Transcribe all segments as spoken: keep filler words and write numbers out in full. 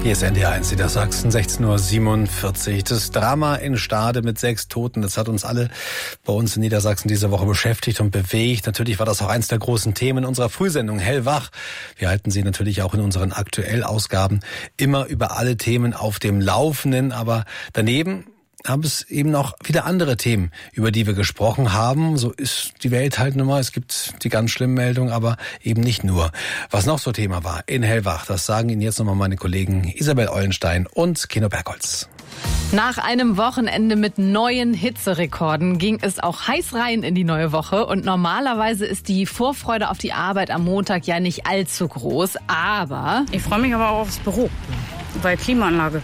Hier ist N D R eins Niedersachsen, sechzehn Uhr siebenundvierzig. Das Drama in Stade mit sechs Toten, das hat uns alle bei uns in Niedersachsen diese Woche beschäftigt und bewegt. Natürlich war das auch eins der großen Themen unserer Frühsendung Hellwach. Wir halten Sie natürlich auch in unseren Aktuellausgaben immer über alle Themen auf dem Laufenden, aber daneben haben es eben noch wieder andere Themen, über die wir gesprochen haben. So ist die Welt halt nun mal. Es gibt die ganz schlimmen Meldungen, aber eben nicht nur. Was noch so Thema war in Hellwach, das sagen Ihnen jetzt nochmal meine Kollegen Isabel Eulenstein und Keno Bergholz. Nach einem Wochenende mit neuen Hitzerekorden ging es auch heiß rein in die neue Woche. Und normalerweise ist die Vorfreude auf die Arbeit am Montag ja nicht allzu groß. Aber ich freue mich aber auch aufs Büro, weil Klimaanlage.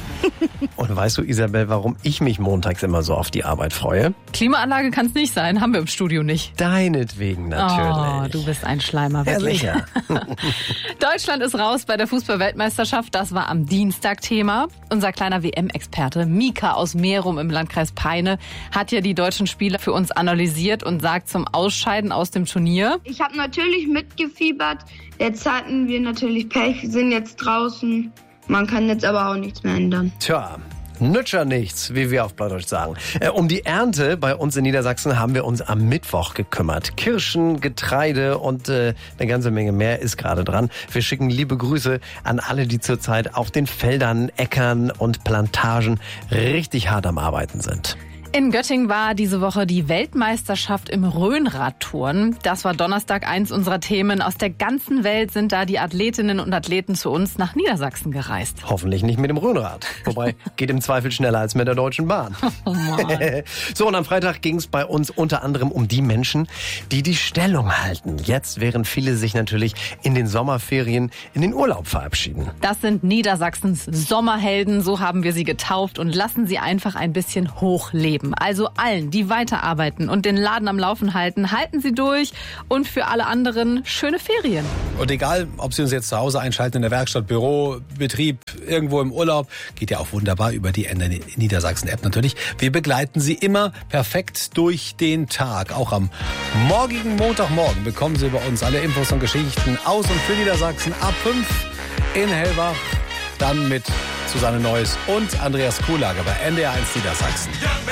Und weißt du, Isabel, warum ich mich montags immer so auf die Arbeit freue? Klimaanlage kann es nicht sein, haben wir im Studio nicht. Deinetwegen natürlich. Oh, du bist ein Schleimer, wirklich. Ja, sicher. Deutschland ist raus bei der Fußball-Weltmeisterschaft. Das war am Dienstag Thema. Unser kleiner W M-Experte Mika aus Merum im Landkreis Peine hat ja die deutschen Spiele für uns analysiert und sagt zum Ausscheiden aus dem Turnier: Ich habe natürlich mitgefiebert. Jetzt hatten wir natürlich Pech, sind jetzt draußen. Man kann jetzt aber auch nichts mehr ändern. Tja, nütscher nichts, wie wir auf Plattdeutsch sagen. Äh, um die Ernte bei uns in Niedersachsen haben wir uns am Mittwoch gekümmert. Kirschen, Getreide und äh, eine ganze Menge mehr ist gerade dran. Wir schicken liebe Grüße an alle, die zurzeit auf den Feldern, Äckern und Plantagen richtig hart am Arbeiten sind. In Göttingen war diese Woche die Weltmeisterschaft im Rhönradturnen. Das war Donnerstag eins unserer Themen. Aus der ganzen Welt sind da die Athletinnen und Athleten zu uns nach Niedersachsen gereist. Hoffentlich nicht mit dem Rhönrad. Wobei, geht im Zweifel schneller als mit der Deutschen Bahn. Oh Mann. So, und am Freitag ging es bei uns unter anderem um die Menschen, die die Stellung halten. Jetzt, während viele sich natürlich in den Sommerferien in den Urlaub verabschieden. Das sind Niedersachsens Sommerhelden, so haben wir sie getauft, und lassen sie einfach ein bisschen hochleben. Also allen, die weiterarbeiten und den Laden am Laufen halten, halten Sie durch, und für alle anderen schöne Ferien. Und egal, ob Sie uns jetzt zu Hause einschalten, in der Werkstatt, Büro, Betrieb, irgendwo im Urlaub, geht ja auch wunderbar über die N D R Niedersachsen-App natürlich. Wir begleiten Sie immer perfekt durch den Tag. Auch am morgigen Montagmorgen bekommen Sie bei uns alle Infos und Geschichten aus und für Niedersachsen ab fünf in Hellwach. Dann mit Susanne Neuss und Andreas Kuhlager bei N D R eins Niedersachsen.